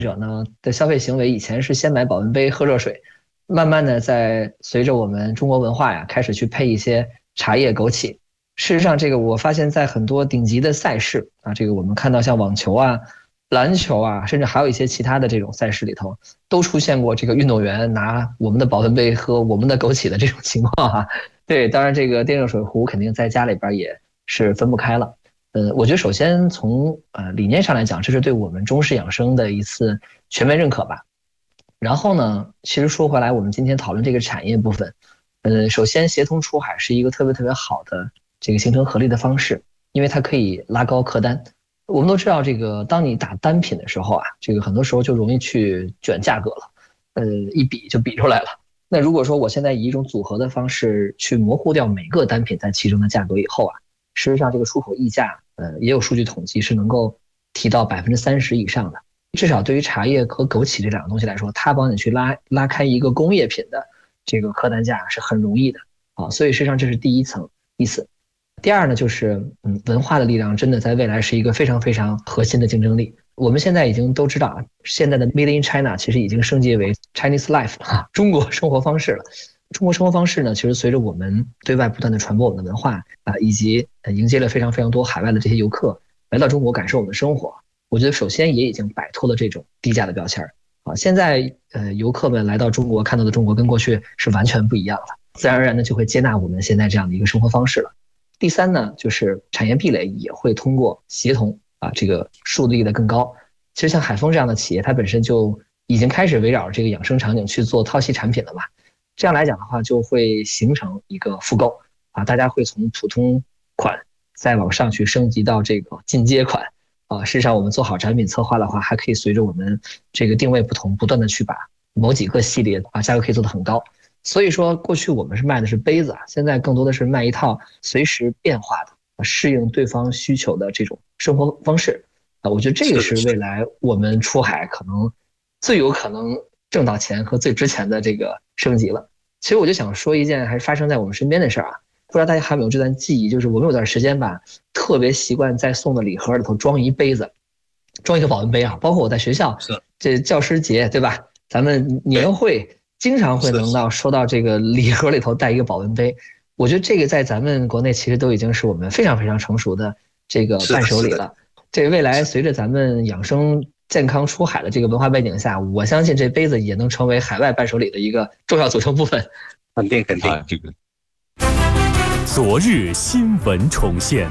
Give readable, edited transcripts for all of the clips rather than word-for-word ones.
者呢的消费行为以前是先买保温杯喝热水，慢慢的在随着我们中国文化呀开始去配一些茶叶枸杞。事实上，这个我发现在很多顶级的赛事啊，这个我们看到像网球啊、篮球啊，甚至还有一些其他的这种赛事里头，都出现过这个运动员拿我们的保温杯喝我们的枸杞的这种情况哈。对，当然这个电热水壶肯定在家里边也是分不开了。我觉得首先从理念上来讲，这是对我们中式养生的一次全面认可吧。然后呢，其实说回来，我们今天讨论这个产业部分，首先协同出海是一个特别特别好的这个形成合力的方式，因为它可以拉高客单。我们都知道，这个当你打单品的时候啊，这个很多时候就容易去卷价格了，一比就比出来了。那如果说我现在以一种组合的方式去模糊掉每个单品在其中的价格以后啊，事实上这个出口溢价，也有数据统计是能够提到30%以上的。至少对于茶叶和枸杞这两个东西来说，它帮你去拉开一个工业品的这个客单价是很容易的啊。所以实际上这是第一层意思。第二呢，就是文化的力量真的在未来是一个非常非常核心的竞争力。我们现在已经都知道，现在的 Made in China 其实已经升级为 Chinese Life 啊，中国生活方式了。中国生活方式呢，其实随着我们对外不断的传播我们的文化啊，以及迎接了非常非常多海外的这些游客来到中国感受我们的生活，我觉得首先也已经摆脱了这种低价的标签啊。现在游客们来到中国看到的中国跟过去是完全不一样了，自然而然的就会接纳我们现在这样的一个生活方式了。第三呢，就是产业壁垒也会通过协同啊，这个树立的更高。其实像海丰这样的企业，它本身就已经开始围绕这个养生场景去做套系产品了嘛。这样来讲的话，就会形成一个复购啊，大家会从普通款再往上去升级到这个进阶款啊。事实上，我们做好产品策划的话，还可以随着我们这个定位不同，不断的去把某几个系列啊价格可以做得很高。所以说，过去我们是卖的是杯子啊，现在更多的是卖一套随时变化的、适应对方需求的这种生活方式啊。我觉得这个是未来我们出海可能最有可能挣到钱和最值钱的这个升级了。其实我就想说一件还是发生在我们身边的事儿啊，不知道大家还有没有这段记忆，就是我们有段时间吧，特别习惯在送的礼盒里头装一杯子，装一个保温杯啊，包括我在学校这教师节对吧，咱们年会经常会能收到这个礼盒里头带一个保温杯。我觉得这个在咱们国内其实都已经是我们非常非常成熟的这个伴手礼了。这未来随着咱们养生健康出海的这个文化背景下，我相信这杯子也能成为海外伴手礼的一个重要组成部分。 肯定这个。 昨日新闻重现。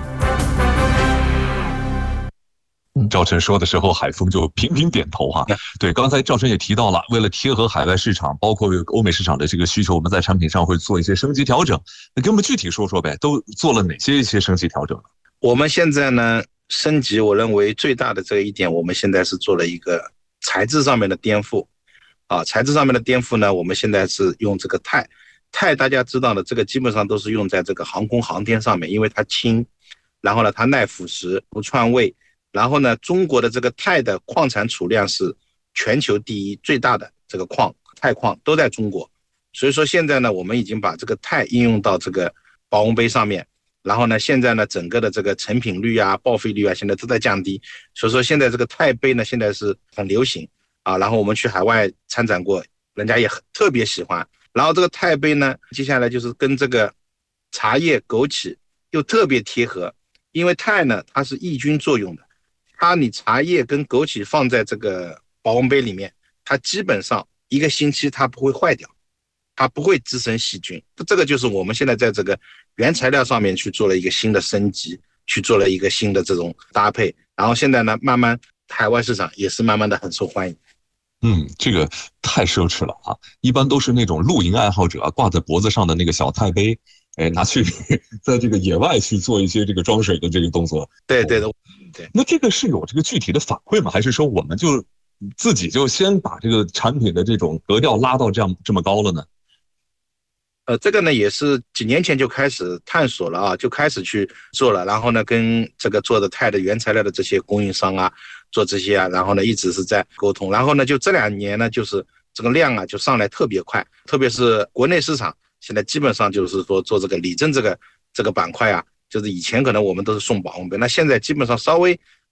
赵晨说的时候，海丰就频频点头哈。对，刚才赵晨也提到了，为了贴合海外市场，包括欧美市场的这个需求，我们在产品上会做一些升级调整。那给我们具体说说呗，都做了哪些一些升级调整？ 我们现在呢，升级我认为最大的这一点，我们现在是做了一个材质上面的颠覆啊。材质上面的颠覆呢，我们现在是用这个钛大家知道的，这个基本上都是用在这个航空航天上面，因为它轻，然后呢它耐腐蚀不串味。然后呢，中国的这个钛的矿产储量是全球第一，最大的这个钛矿都在中国。所以说现在呢，我们已经把这个钛应用到这个保温杯上面。然后呢，现在呢，整个的这个成品率啊、报废率啊，现在都在降低。所以说现在这个钛杯呢，现在是很流行啊。然后我们去海外参展过，人家也特别喜欢。然后这个钛杯呢，接下来就是跟这个茶叶枸杞又特别贴合，因为钛呢，它是抑菌作用的。你茶叶跟枸杞放在这个保温杯里面，它基本上1个星期它不会坏掉，它不会滋生细菌。这个就是我们现在在这个原材料上面去做了一个新的升级，去做了一个新的这种搭配。然后现在呢，慢慢海外市场也是慢慢的很受欢迎。 这个太奢侈了啊！一般都是那种露营爱好者挂在脖子上的那个小钛杯，拿去在这个野外去做一些这个装水的这个动作。 对。 那这个是有这个具体的反馈吗？还是说我们就自己就先把这个产品的这种格调拉到这么高了呢？ 这个呢也是几年前就开始探索了啊，就开始去做了。然后呢，跟这个做的钛的原材料的这些供应商啊，做这些啊，然后呢一直是在沟通。然后呢，就这2年呢，就是这个量啊就上来特别快，特别是国内市场现在基本上就是说做这个理政这个板块啊，就是以前可能我们都是送保温杯，那现在基本上稍微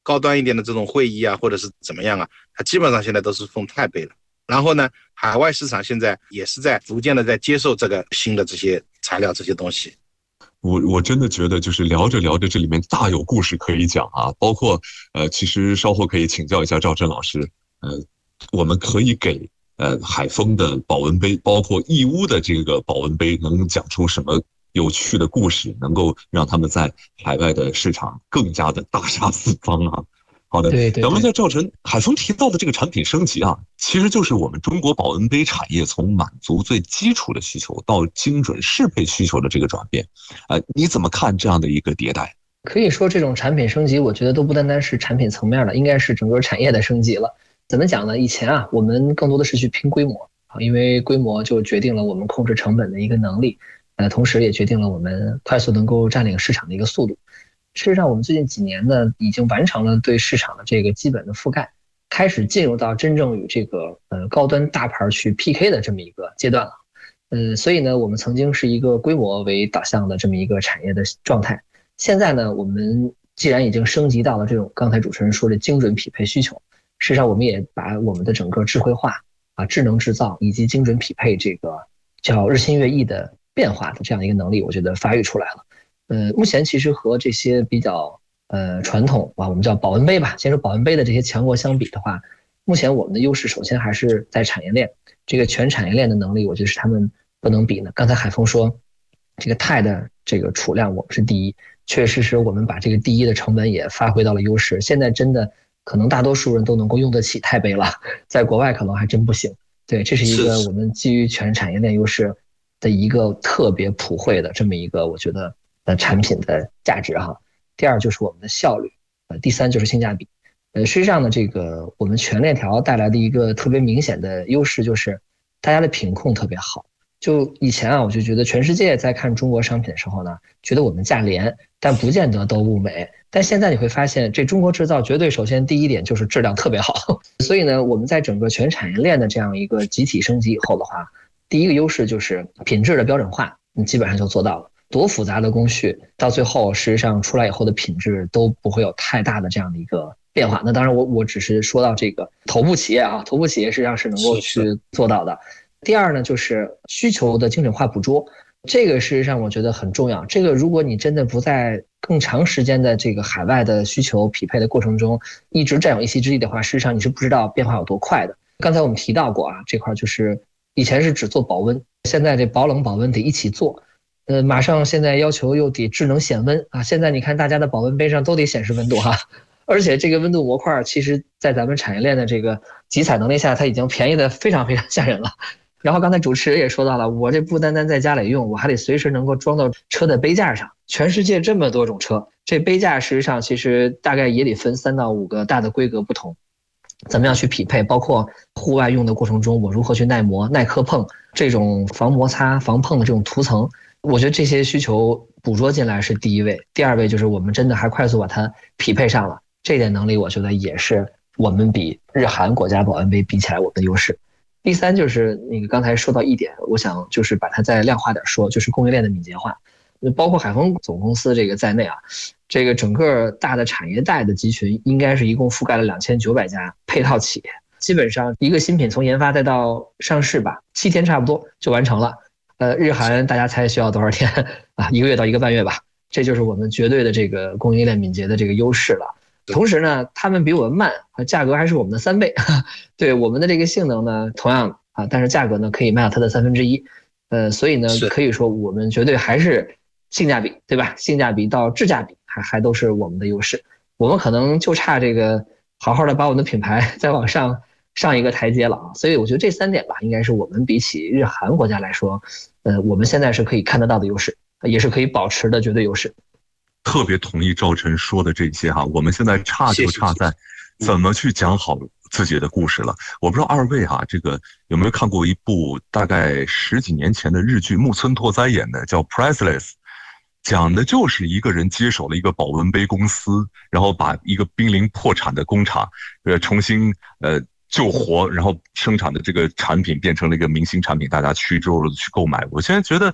高端一点的这种会议啊，或者是怎么样啊，它基本上现在都是用钛杯了。然后呢，海外市场现在也是在逐渐的在接受这个新的这些材料这些东西。 我真的觉得就是聊着聊着，这里面大有故事可以讲啊，包括其实稍后可以请教一下赵真老师，我们可以给海丰的保温杯，包括义乌的这个保温杯，能讲出什么有趣的故事，能够让他们在海外的市场更加的大杀四方啊。好的， 对。 咱们在赵晨海丰提到的这个产品升级啊，其实就是我们中国保温杯产业从满足最基础的需求到精准适配需求的这个转变，你怎么看这样的一个迭代？ 可以说这种产品升级，我觉得都不单单是产品层面的，应该是整个产业的升级了。怎么讲呢？以前啊，我们更多的是去拼规模啊，因为规模就决定了我们控制成本的一个能力，同时也决定了我们快速能够占领市场的一个速度。事实上，我们最近几年呢，已经完成了对市场的这个基本的覆盖，开始进入到真正与这个高端大牌去 PK 的这么一个阶段了。所以呢，我们曾经是一个规模为导向的这么一个产业的状态。现在呢，我们既然已经升级到了这种刚才主持人说的精准匹配需求，事实上我们也把我们的整个智慧化啊、智能制造以及精准匹配这个叫日新月异的变化的这样一个能力，我觉得发育出来了。目前其实和这些比较传统啊，我们叫保温杯吧，先说保温杯的这些强国相比的话，目前我们的优势首先还是在产业链，这个全产业链的能力，我觉得是他们不能比的。刚才海峰说，这个钛的这个储量我们是第一，确实是我们把这个第一的成本也发挥到了优势。现在真的可能大多数人都能够用得起钛杯了，在国外可能还真不行。对，这是一个我们基于全产业链优势的一个特别普惠的这么一个，我觉得产品的价值哈。第二就是我们的效率，第三就是性价比。实际上呢，这个我们全链条带来的一个特别明显的优势就是大家的品控特别好。就以前啊，我就觉得全世界在看中国商品的时候呢，觉得我们价廉，但不见得都物美。但现在你会发现，这中国制造绝对首先第一点就是质量特别好。所以呢，我们在整个全产业链的这样一个集体升级以后的话，第一个优势就是品质的标准化，你基本上就做到了。多复杂的工序，到最后事实上出来以后的品质都不会有太大的这样的一个变化。那当然我只是说到这个头部企业啊，头部企业实际上是能够去做到的。第二呢，就是需求的精准化捕捉，这个事实上我觉得很重要。这个如果你真的不在更长时间的这个海外的需求匹配的过程中一直占有一席之地的话，事实上你是不知道变化有多快的。刚才我们提到过啊，这块就是以前是只做保温，现在这保冷保温得一起做。马上现在要求又得智能显温啊！现在你看大家的保温杯上都得显示温度哈，而且这个温度模块其实在咱们产业链的这个集采能力下，它已经便宜的非常非常吓人了。然后刚才主持人也说到了，我这不单单在家里用，我还得随时能够装到车的杯架上。全世界这么多种车，这杯架事实上其实大概也得分3到5个大的规格不同，怎么样去匹配？包括户外用的过程中，我如何去耐磨、耐磕碰，这种防摩擦、防碰的这种涂层。我觉得这些需求捕捉进来是第一位，第二位就是我们真的还快速把它匹配上了，这点能力我觉得也是我们比日韩国家保温杯比起来我们的优势。第三就是那个刚才说到一点，我想就是把它再量化点说，就是供应链的敏捷化，包括海丰总公司这个在内啊，这个整个大的产业带的集群应该是一共覆盖了2900家配套企业，基本上一个新品从研发再到上市吧，7天差不多就完成了。日韩大家猜需要多少天啊？1个月到1个半月吧，这就是我们绝对的这个供应链敏捷的这个优势了。同时呢，他们比我们慢，价格还是我们的3倍。对我们的这个性能呢，同样啊，但是价格呢可以卖到它的1/3。所以呢，可以说我们绝对还是性价比，对吧？性价比到质价比还都是我们的优势。我们可能就差这个好好的把我们的品牌再往上一个台阶了啊。所以我觉得这3点吧，应该是我们比起日韩国家来说，我们现在是可以看得到的优势，也是可以保持的绝对优势。 特别同意赵晨说的这些哈，我们现在差就差在怎么去讲好自己的故事了。我不知道二位哈，这个有没有看过一部大概10几年前的日剧，木村拓哉演的，叫 Priceless， 讲的就是一个人接手了一个保温杯公司，然后把一个濒临破产的工厂重新救活，然后生产的这个产品变成了一个明星产品，大家趋之若鹜去购买。我现在觉得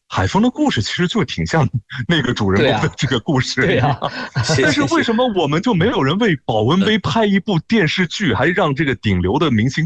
海峰的故事其实就挺像那个主人公的这个故事， 对呀。 但是为什么我们就没有人为保温杯拍一部电视剧，还让这个顶流的明星